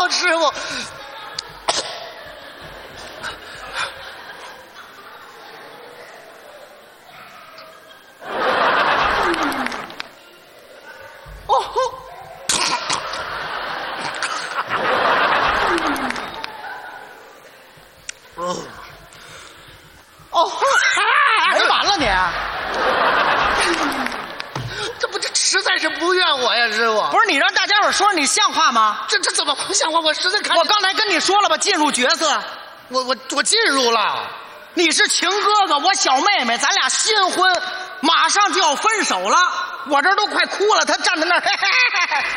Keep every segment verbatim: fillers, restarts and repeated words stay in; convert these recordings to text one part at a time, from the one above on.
了，师傅。哦吼！哦哦， 没完了你！ 这不这实在是不怨我呀，师傅。 不是你让大家伙说你像话吗？ 这这怎么不像话？我实在看我刚才跟你说了吧，进入角色。 我我我进入了。 你是情哥哥，我小妹妹，咱俩新婚，马上就要分手了，我这都快哭了。他站在那儿，嘿嘿嘿嘿。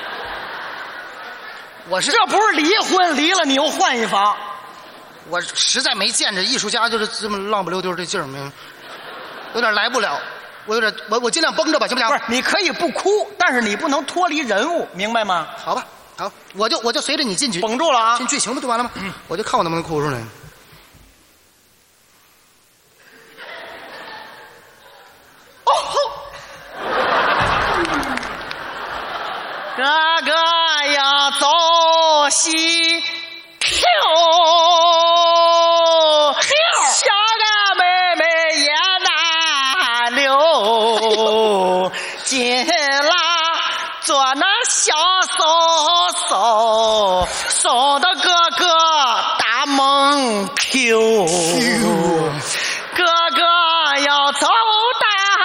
我是这不是离婚，离了你又换一房。 我实在没见着艺术家就是这么浪不溜丢这劲儿，没有点来不了。我有点，我我尽量绷着吧，行不行？ 不是，你可以不哭，但是你不能脱离人物，明白吗？ 好吧，好，我就我就随着你进去， 绷住了啊！ 进剧情不就完了吗？嗯，我就看我能不能哭出来。哦吼！ 哥哥要走西口，小个妹妹也难留，进啦做那小嗖嗖，送到哥哥大门口。哥哥要走大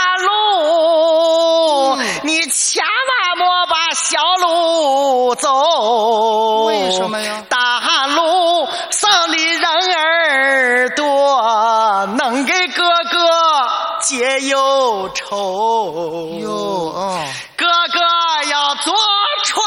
路，你千万莫把小路走。 为什么呀？ 大路上的人儿多，能给哥哥解忧愁。 哟哦， 哥哥要坐船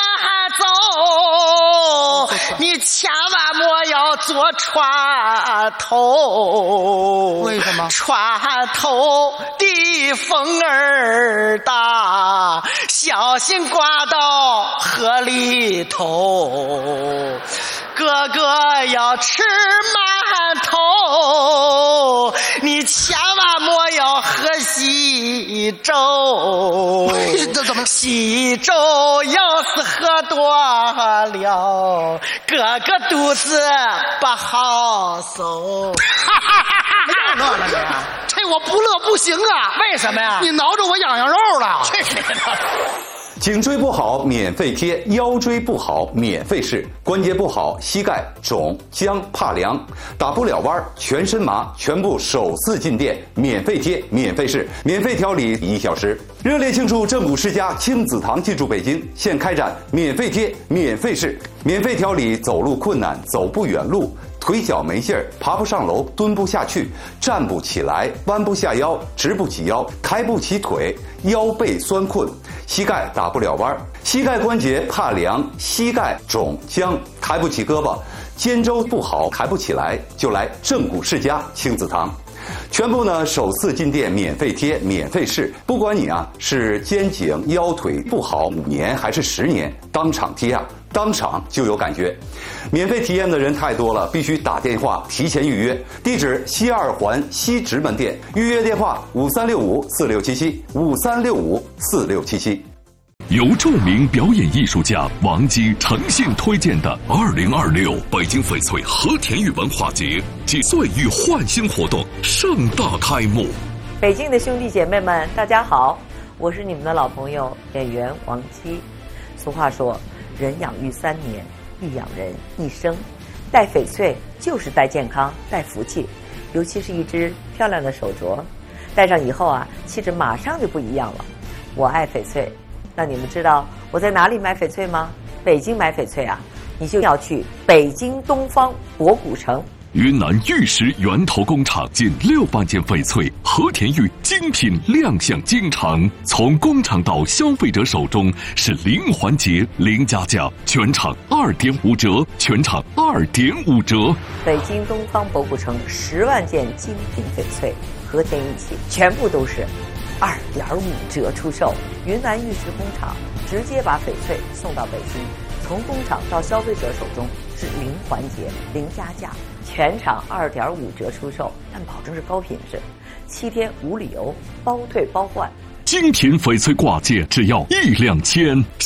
走，你千万莫要坐船头。 为什么？ 船头的风儿大，小心刮到河里头。哥哥要吃馒头，你千万莫要喝稀粥。 这怎么？ 稀粥要是喝多了，哥哥肚子不好受。又乐了你？ 这我不乐不行啊！ 为什么呀？ 你挠着我痒痒肉了。 去你的！ 颈椎不好免费贴，腰椎不好免费试，关节不好膝盖肿僵怕凉打不了弯全身麻，全部首次进店免费贴免费试，免费调理一小时。热烈庆祝正骨世家亲子堂进驻北京，现开展免费贴免费试，免费调理走路困难走不远路，腿脚没劲儿，爬不上楼，蹲不下去，站不起来，弯不下腰，直不起腰，抬不起腿，腰背酸困，膝盖打不了弯，膝盖关节怕凉，膝盖肿僵，抬不起胳膊，肩周不好，抬不起来，就来正骨世家亲子堂。全部呢首次进店免费贴免费试，不管你啊是肩颈腰腿不好五年还是十年，当场贴啊当场就有感觉。免费体验的人太多了，必须打电话提前预约。地址西二环西直门店，预约电话五三六五四六七七五三六五四六七七。 由著名表演艺术家王姬诚信推荐的二零二六北京翡翠和田玉文化节及岁与焕新活动盛大开幕。 北京的兄弟姐妹们，大家好，我是你们的老朋友演员王姬。俗话说，人养育三年，亦养人一生。戴翡翠就是戴健康，戴福气，尤其是一只漂亮的手镯，戴上以后啊，气质马上就不一样了。我爱翡翠。那你们知道我在哪里买翡翠吗？北京买翡翠啊，你就要去北京东方博古城。 云南玉石源头工厂近六万件翡翠和田玉精品亮相京城，从工厂到消费者手中是零环节零加价，全场二点五折，全场二点五折。 北京东方博古城十万件精品翡翠和田玉器，全部都是二点五折出售。云南玉石工厂直接把翡翠送到北京，从工厂到消费者手中是零环节零加价，全场二点五折出售，但保证是高品质，七天无理由包退包换。 精品翡翠挂件只要一两千。